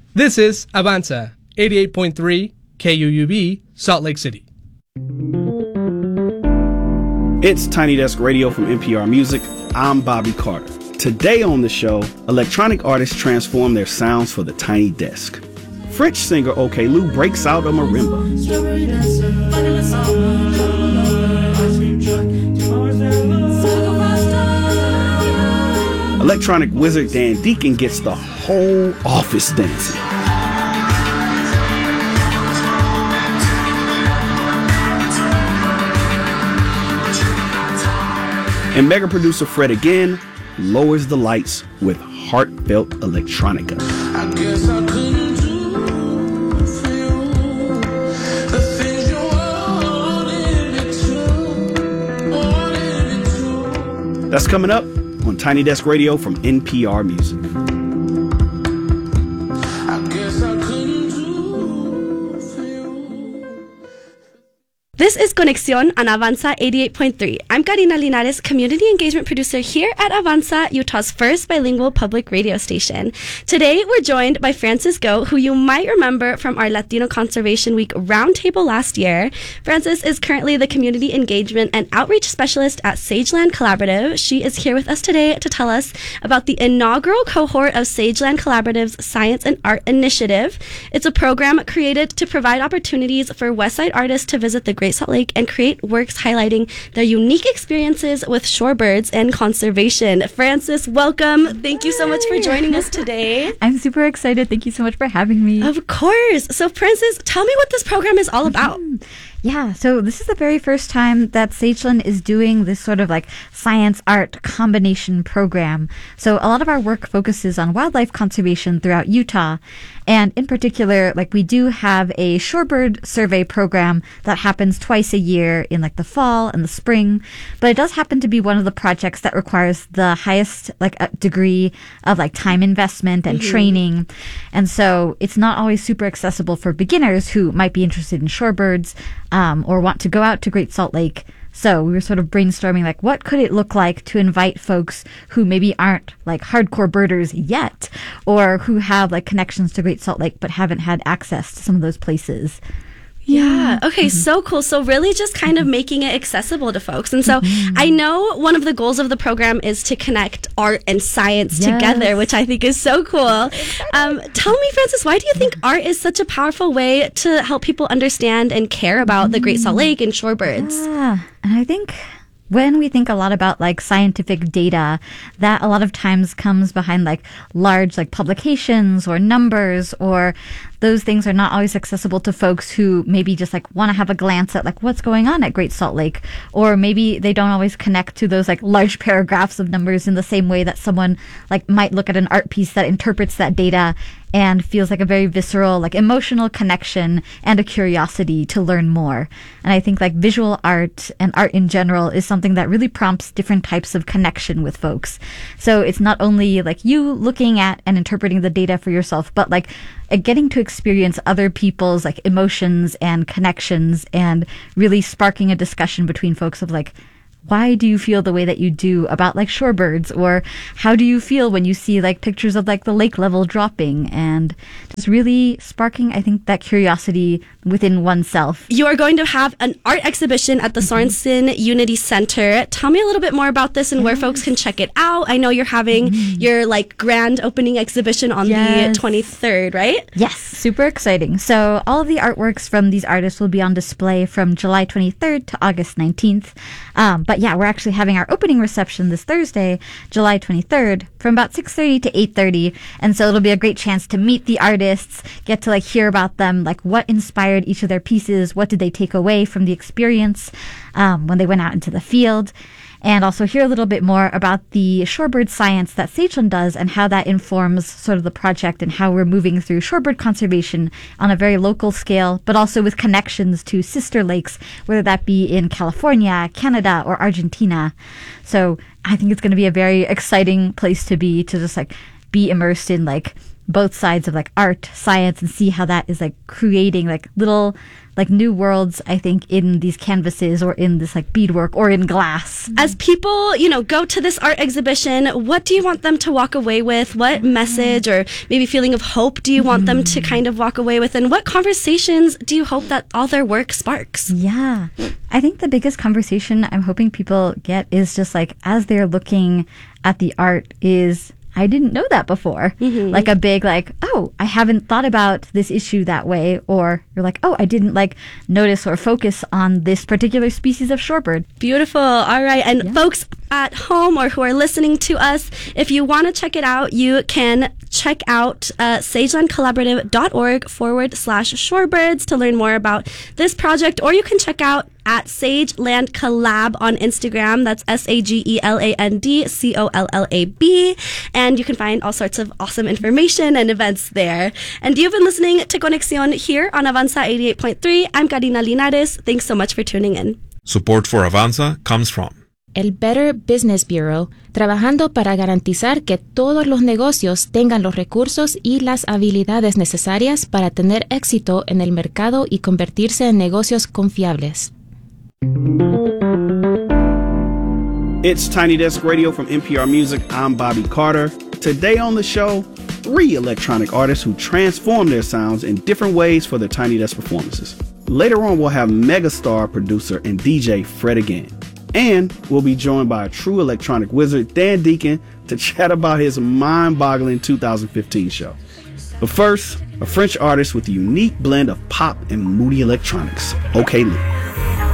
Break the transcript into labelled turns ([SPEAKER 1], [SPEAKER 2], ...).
[SPEAKER 1] This is Avanza, 88.3 KUUB, Salt Lake City.
[SPEAKER 2] It's Tiny Desk Radio from NPR Music. I'm Bobby Carter. Today on the show, electronic artists transform their sounds for the Tiny Desk. French singer OK Lou breaks out a marimba. Electronic wizard Dan Deacon gets the whole office dancing. And mega producer Fred again lowers the lights with heartfelt electronica. I guess I couldn't do for you the things you wanted me to. That's coming up on Tiny Desk Radio from NPR Music.
[SPEAKER 3] This is Conexión on Avanza 88.3. I'm Karina Linares, community engagement producer here at Avanza, Utah's first bilingual public radio station. Today, we're joined by Francis Go, who you might remember from our Latino Conservation Week roundtable last year. Francis is currently the community engagement and outreach specialist at Sageland Collaborative. She is here with us today to tell us about the inaugural cohort of Sageland Collaborative's Science and Art Initiative. It's a program created to provide opportunities for Westside artists to visit the Great Salt Lake and create works highlighting their unique experiences with shorebirds and conservation. Francis, welcome. Thank you so much for joining us today.
[SPEAKER 4] I'm super excited. Thank you so much for having me.
[SPEAKER 3] Of course. So, Francis, tell me what this program is all about.
[SPEAKER 4] Yeah, so this is the very first time that Sageland is doing this sort of like science art combination program. So a lot of our work focuses on wildlife conservation throughout Utah. And in particular, like we do have a shorebird survey program that happens twice a year in like the fall and the spring. But it does happen to be one of the projects that requires the highest like degree of like time investment and training. And so it's not always super accessible for beginners who might be interested in shorebirds or want to go out to Great Salt Lake. So we were sort of brainstorming, like, what could it look like to invite folks who maybe aren't, like, hardcore birders yet, or who have, like, connections to Great Salt Lake but haven't had access to some of those places.
[SPEAKER 3] Yeah. Okay. So cool. So really just kind of making it accessible to folks. And so I know one of the goals of the program is to connect art and science together, which I think is so cool. Tell me, Francis, why do you think art is such a powerful way to help people understand and care about the Great Salt Lake and shorebirds?
[SPEAKER 4] Yeah. And I think when we think a lot about like scientific data, that a lot of times comes behind like large like publications or numbers, or those things are not always accessible to folks who maybe just like want to have a glance at like what's going on at Great Salt Lake, or maybe they don't always connect to those like large paragraphs of numbers in the same way that someone like might look at an art piece that interprets that data and feels like a very visceral, like emotional connection and a curiosity to learn more. And I think like visual art and art in general is something that really prompts different types of connection with folks. So it's not only like you looking at and interpreting the data for yourself, but like getting to experience other people's like emotions and connections and really sparking a discussion between folks of like, why do you feel the way that you do about like shorebirds, or how do you feel when you see like pictures of like the lake level dropping, and just really sparking, I think, that curiosity within oneself.
[SPEAKER 3] You are going to have an art exhibition at the Sorensen Unity Center. Tell me a little bit more about this and where folks can check it out. I know you're having your like grand opening exhibition on the 23rd, right?
[SPEAKER 4] Yes, super exciting. So all of the artworks from these artists will be on display from July 23rd to August 19th. But yeah, we're actually having our opening reception this Thursday, July 23rd, from about 6:30 to 8:30. And so it'll be a great chance to meet the artists, get to like hear about them, like what inspired each of their pieces, what did they take away from the experience when they went out into the field, and also hear a little bit more about the shorebird science that Sageland does and how that informs sort of the project and how we're moving through shorebird conservation on a very local scale, but also with connections to sister lakes, whether that be in California, Canada, or Argentina. So I think it's going to be a very exciting place to be, to just like be immersed in like both sides of like art, science, and see how that is like creating like little like new worlds, I think, in these canvases or in this like beadwork or in glass.
[SPEAKER 3] As people, go to this art exhibition, what do you want them to walk away with? What message or maybe feeling of hope do you want them to kind of walk away with? And what conversations do you hope that all their work sparks?
[SPEAKER 4] Yeah. I think the biggest conversation I'm hoping people get is just like, as they're looking at the art, is I didn't know that before. Like a big like, oh, I haven't thought about this issue that way. Or you're like, oh, I didn't like notice or focus on this particular species of shorebird.
[SPEAKER 3] Beautiful. All right. And folks at home or who are listening to us, if you want to check it out, you can check out sagelandcollaborative.org/shorebirds to learn more about this project, or you can check out at Sageland Collab on Instagram. That's SAGELANDCOLLAB. And you can find all sorts of awesome information and events there. And you've been listening to Conexión here on Avanza 88.3. I'm Karina Linares. Thanks so much for tuning in.
[SPEAKER 5] Support for Avanza comes from
[SPEAKER 6] el Better Business Bureau, trabajando para garantizar que todos los negocios tengan los recursos y las habilidades necesarias para tener éxito en el mercado y convertirse en negocios confiables.
[SPEAKER 2] It's Tiny Desk Radio from NPR Music. I'm Bobby Carter. Today on the show, 3 electronic artists who transform their sounds in different ways for their Tiny Desk performances. Later on, we'll have megastar producer and DJ Fred again. And we'll be joined by a true electronic wizard, Dan Deacon, to chat about his mind-boggling 2015 show. But first, a French artist with a unique blend of pop and moody electronics, OK Lou.